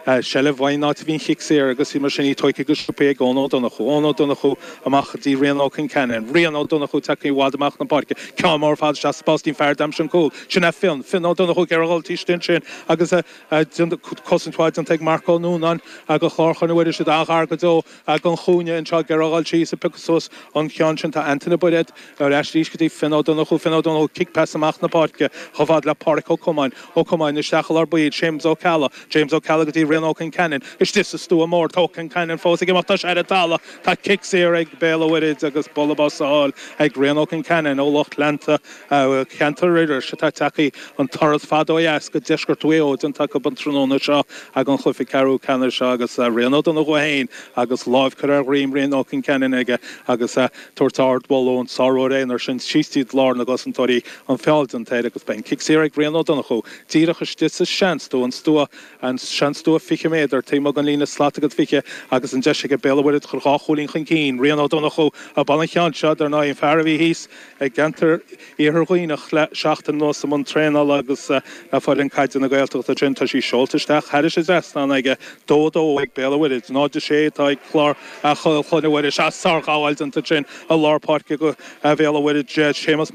Shelley bhain ná bhín chiicséir agus í mar sin í toici go siúpa ónó donna chu amach dí réanó cin cean réanó donna chu take bhád amach na parke ceámór fád se spástín ferdam sin cúil sinna fin ó donna chu geáiltíiste sin agus cosintháid an teag Marco Núnan a go chlárchan bhfuidir si áthar go dó a go chúne an seo geáil tí sa picos an cean sin tá antainna buid ar eisrís go dtí fin ó donna chu kick pass amach na parke chovád le park ó cumáin is seachal ar buid James O'Calla go dtí réanó cin cean is dis a stú mór tócan cean fós ag imachtas ar a tala tá kick séir ag bélahuiid agus bolabás áil ag réanó cin cean ó locht lenta Cantor Rider se tá taí an toras fadóas go deisgur tuóid an take an tróna seo ag an chlufi carú ceanir se agus réanó an gohain agus láh chu ar riim réanó cin cean aige agus tuairtáart bolón saró réinar sin sítíd lá agus an toirí an feld an teide agus ben kick séir ag réanó donna chu tíirechas dis seanstú an stúa an seanstú fiche méidir téime an lína slata go fiche agus an deise go béhfuid chu gácholín chun cín réanó donna chu a ban chean se ar ná an fearhí híos ag gentar íthghoinach seachtain nó am an trénal agus a fáid an caiid na gailteach a drinta sí seoltaisteach heidir sé resna ag dódó ag béhfuid náidir sé tá ag chlár a chuhfuidir se sargáil an trin a lápáce go bhéhfuid Seamus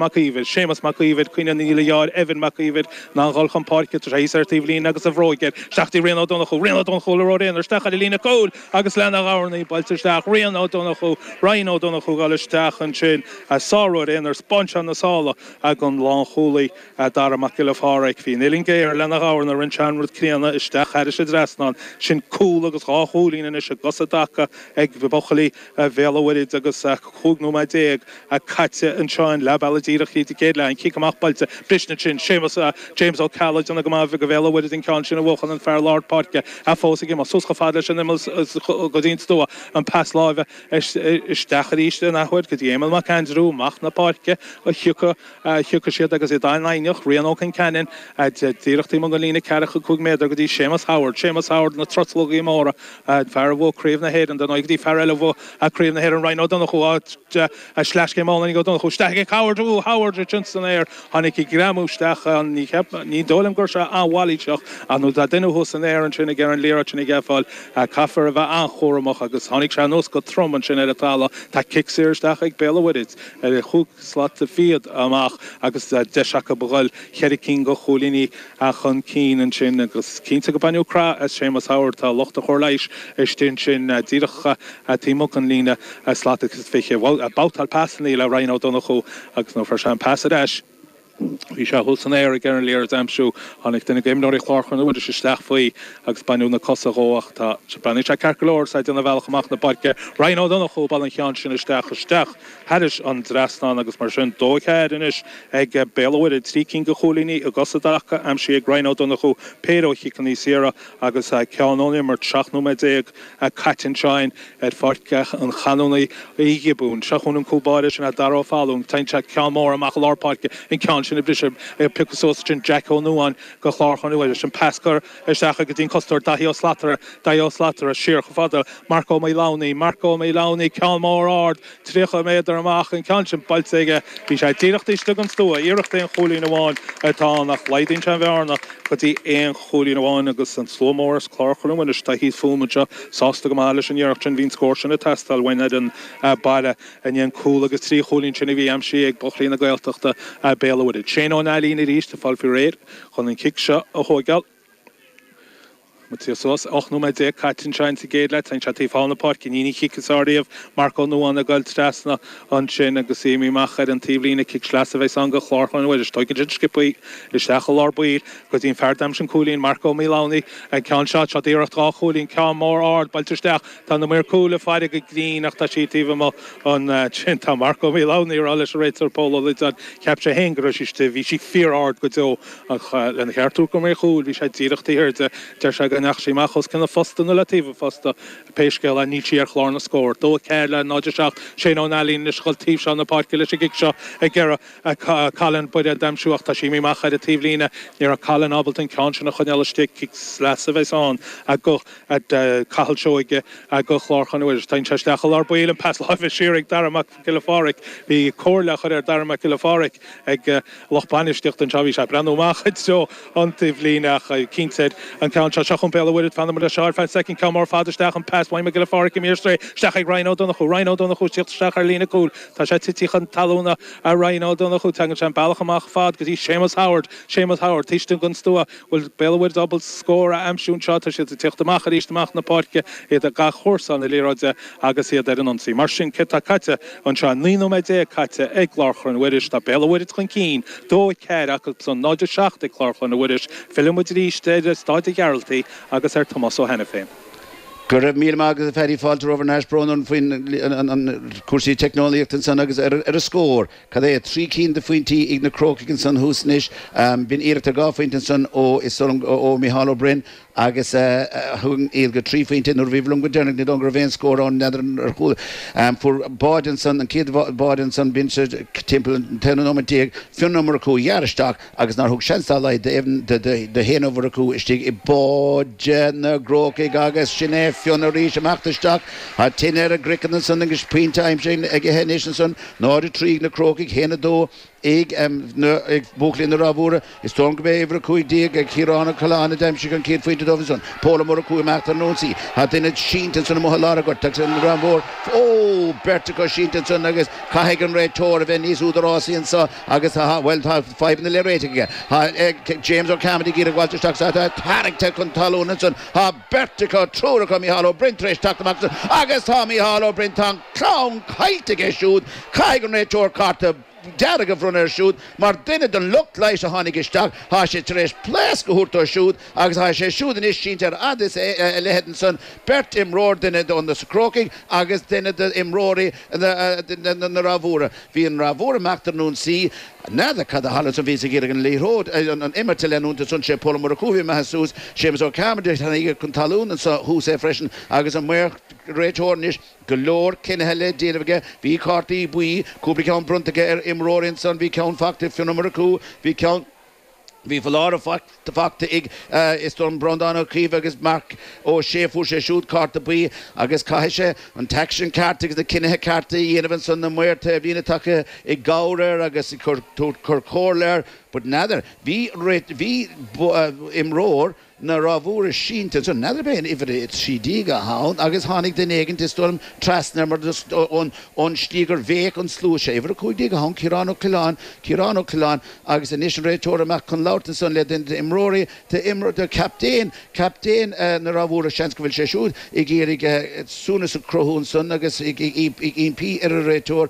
McIvad cuioine nílaar Evan McIvad ná gáilchan páce rééisartíh lín agus a bhróigid seachtí réanó donna chu choileróréinar stecha lína cóil agus lena gánaí bailteisteach réanó donna chu Ryanó donna chu gáilisteach an sin a sáróir inar spont an na sála a an lán cholaí dar amach le fáraigh hí nilín géir lena gána an seanrúd críanana isteach heidir sé dresná sin cúil agus gácholína is a gosadacha ag bhochalí bhéhfuid agus chugnú mai déag a caite an seáin le bailtíach í géad lein cí amach bailte brisna sin James O'Calla an go má bh go bhéhfuid in cean sin a bhchan an fear Lord Parke a fós gé suscha fáda sin go dtó an pass láimh isteachríiste nachhuiid go dhéime má ceinrú mach na Parke a thiúcha siad agus i dainleoch réanó an cean tíireachtaí go lína cecha chuig méidir go dtí Seamus Howard na trotlógaí móra fear bhcréomh na héan den ag dtí ferile bh aréomh na héir an Ryanó donna chuáid a sleiscé mána go donna chuisteach Howard Johnson éir hánig i gramústeach an ní dólam gur se anhhaíteach anú dá duine hús an éir an sinna gar an léire sinna ggéáil caafar a bheith an chóramach agus hánig se nós go trom an sin ar a talla tá kickséirsteach ag béhhuiid ar chuúg slat a fiad amach agus deisiach a bhil cheir cín go cholíní a chun cín an sin agus cínta go banúrá a Seamus Howard tá locht a chóirléis istín sin díirecha a tímo an lína a slat fiche bhil a bátal passaní le Ryanó donna chu agus nó fer se an passaéis. Bhí se thusan éir gar an léir amsú annig duna géimnáirí chláchan bhfuidir se steach faoi agus banú na cosaghóach tá banú se cecolóir sa duna bhheachach na parke Ryanó donna chu ball an chean sin isteach heidir an drasná agus mar sin dóchéad inis ag béhfuid trí cin go cholíní a gosadacha am si ag Ryanó donna chu péróchi can ní sira agus ceanóí mar teachnú déag a catinsein ar fartceach an chanúnaí ígibún seachún cúbáide sin a daráfáún teint se ceanmór amach lápáce in cean sin brisir picosós sin Jack O'Nuan go chláchan bhfuidir sin pescar isteach go dtín costar daíos slatar a siir go fada Marco Milani ceanmór ard trícha méidir amach an cean sin bailteige bhí sé tíireachtaiste an stúa iireachta an cholín amháin atá nach leidín se bhearna go dtí éon cholín amháin agus an slómóras chláchan bhfuidir tá híos fúmaide sásta go máile sin iirecht sin hín scóir sin a testal bhaine an baile an éon cool agus trí cholín sinna bhí am si ag bochlína gailteachta a béhfuid Shane O'Neill ríiste fall fi réir chun an kick se a hógeal. Matíos 8 catinsein sa géad le se tí fána park ní chicasáíomh Marco Núan a gail strasna an sin agus éimi machar an tíblína kick sleasa bheith an go chláchan bhfuidir stoigidir skipaí is techa lábuír go dtín ferdam sin cholín Marco Milani ag cean se íirecht gá cholín cean mór ard bailteisteach tá na mar coolla fáide go grín ach tá sítíh an sin tá Marco Milani ar alles réitar polo an ceapte hengur isiste bhí si fear ard go dó lena cheartú go mé chúil bhí sé tíireachtaí hirte der se nach sé machos cinna fosta na latíh fosta péisceil a nítíí ar chlána scóir dó ceile náidir seach Shane O'Neill na scoiltíh se na parci leis gic seo ag ggéire Callan buide damsúach tá sí mí machcha a tíblína ní a Callan Ableton cean sin na chuneiliste leasa bheits an a go cahalseoige a go chláchan bhfuidir tain teisteachil ar buil an pasláh siúrig darach kilofáric hí cóirlechar ar darach kilofáric ag lochbanisteocht an sebhí se brenúachid so an tíblína cínteid an cean se seach Bella with it fan the shot fan second come or father stach and pass why me get a far come here straight stach Rhino Donachu stach Arlena Cool ta Tichan Talona a Rhino Donachu tang and Balachamach fad because he's Seamus Howard Tishton Gunstua will Bella with double score am shun shot shit to take the macher is the mach na parke it a ga horse on the Lerodze agus here der nonsi Martin Keta Katze on Chan Nino Mede Katze Eglarchen with it Bella with it keen do care Akson no just shach the Clarkon with it film with the start the Garalty agus Thomas O'Hennefin. Gur mí agus a ferry fáilte over Nashbron an cuasí technoliacht an san agus a scór. Cad é 3 cín de faointí ag na Crocaigh an san húsnis bín iarcht a gá faoint an san ó Micheál O'Brien agus hung éil go 3 faointe nó bhíh go dénach ní dongur bhéin scór an neidir ar chúil. For Báidan an céad Báidan san bín se timppla tenómatíag fionnumar acu jararsteach agus nar thug seanstálaid de héanamhar acu istí I Báide na Crocaigh agus sinné fionna ríis amachtasteach a tinir a grickan an san agus píntaim sin ag a henis an san náir a trí na Crocaigh héna dó ag búchlín na rábúra is tóm go béh chuig díag ag Chirána Calána deimse an céad faointe dómh san Póla mar a chuig meachtar nósaí a duine síntan san mo lára go tak san rábór ó berta go síntan san agus caiigh an réitóir a bheith níos údarrásaí an sa agus well tá 5 na le réitige James O'Camady gír a gháilteach sa tarigte chun talún san ha berta go trúra go Micheál O'Brien treéis taachtamach agus tá Micheál O'Brien tá clán caiite siúd caiigh an réitóir carta Dearag a bhrunner siúd, mar duine den lucht leis a tháinig isteach, há sé tar éis plés go húirtar siúd, agus há sé siúd in is síntar adis lehedan san bert imróir duine don na Crocaigh, agus duine imróirí na rábhúra. Bhí an rábhúra meachtar nún sí, nada cad a hallas an vísa gír an líród, an immertil enúnta sun sé Póla mar a cúhí me hasús, Seamus O'Camady han ige chun talún an sa hús freisin, agus an muir réitóirnis golóir cinethe le déanamhige, bhí cartaí buí, cúbla ceann bruntaige imróirin san bhí ceann facta fionnumar acu, bhí ceann Bhí fallár facta ag is don Brondán O'Keefe agus Mark ó séfú sé siúd carta buí agus caiise an tection carta agus na cinethe carta dhéanamh san na muirte bhína take ag gáir agus chur cóirléir, but nadidir bhí imróir na rábhúra sínta so nadidir béin ifir it sídíga hán agus tháinig den éigen is storm trasnar mar on stígur bhéic an slú sé ifir chuidíga hán Ciarán O'Callán agus in is réitóir amach chun láirta san le den imróirí de captéin na rábhúra seans go bhfuil sé siúd ag géirigh súna sa crothún san agus ag impí ar a réitóir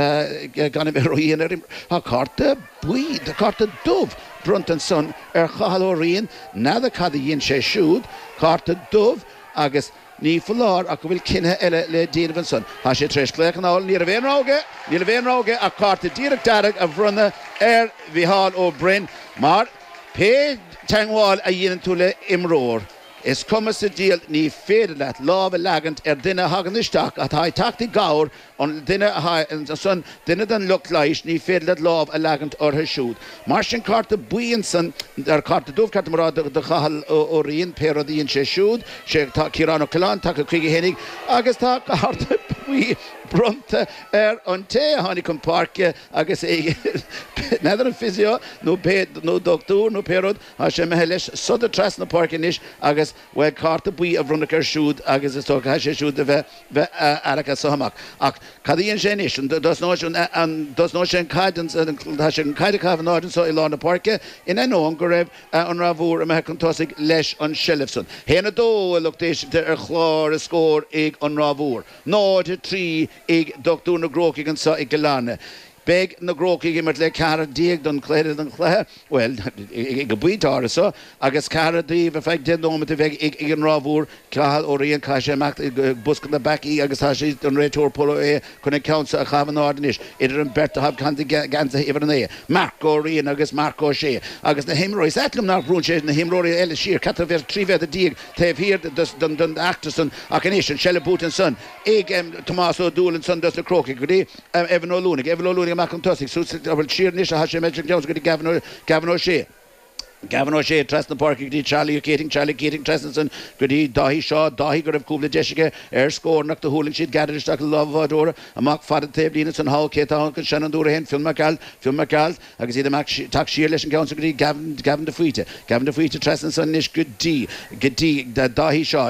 gan roiíon ha carta buí de carta dubh bruntan san Chahal O'Rian nada cad dhéon sé siúd carta dubh agus ní fallár a go bhfuil cinethe eile le déanamh san há sé treis léach an áil ní a bhéonráige a carta díreach dearag a bhrunna Micheál O'Brien mar pe teagháil a dhéanaan tú le imróir. Is cumas a díal ní féidir leat lábh legant duine hagan isteach a tá tachtaí gáir an duine san duine den lucht leis ní féidir leat lábh a legant ortha siúd. Mar sin carta buíonn san ar carta dúmh carta marrá de Chahal O'Rian péad íonn sé siúd sé Ciarán O'Callán take chuige hénig agus tá carta buí brunta an té a tháinig chun parke agus neidir an physio nó doctúr nó péad a sé methe leis sud a tras na parke níos agus bhfuil carta buí a bhrunach ar siúd agus is tócha sé siúd a bheith aracha sahamach. Ach cadíonn sé níos dos nó sé caidan sé an caiide cabh nádan so i lá na parke in anón go raibh an rábhúr a methe chun tosaigh leis an Shillifson. Héana dó a luchtéisiinte ar chlár a scór ag an rábhúr. Náide trí ag doctúr na Crocaigh an sa ag Galána. Beg na Crocaigh immert le cara díag don chléad an chlé, well, ag go buítára so, agus cara díomh a feith denómata bheith ag an rábhúr Chahal O'Rian cai sé meach buscan na bací agus tá sé an réitóir Póla chun ag ceansa a chaban ádanis idir an berta hab canta gansa ifar an Mark O'Rian agus Mark O'Shea agus na himróí setlam nach brún sé na himróí eile sír cata bheith tríbheith a díag taobh hir don actas an acanis an Shelley Booten son ag Tomás O'Doul an son dus na Crocaigh go dtí Evan O'Lúnig amach an tosig so bhfuil tír níos a sé méid Jones go Gavin O'Shea. Gavin O'Shea, Tresna Park, Charlie Keating, Tresnason, Goody, Dahi Shaw, Dahi got of Kubla Jessica, Air Score, Knock the Hooling Sheet, Gathered Stock, Love Vadora, a mock Fatted Tablinus and Hall, Keta, Shannon Durahan, Phil McCall, I can see the Mac Tax Shearless and Council, Gavin the Fuita, Tresnason, Nish, Good D, Dahi Shaw.